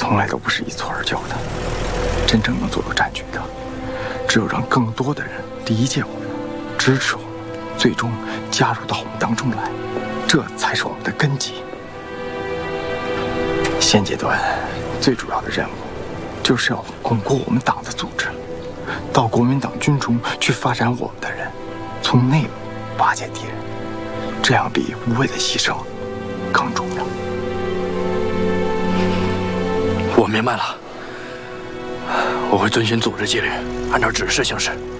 从来都不是一蹴而就的。真正能做到战局的，只有让更多的人理解我们、支持我们，最终加入到我们当中来，这才是我们的根基。现阶段最主要的任务，就是要巩固我们党的组织，到国民党军中去发展我们的人，从内部瓦解敌人，这样比无谓的牺牲更重要。 我明白了，我会遵循组织纪律，按照指示行事。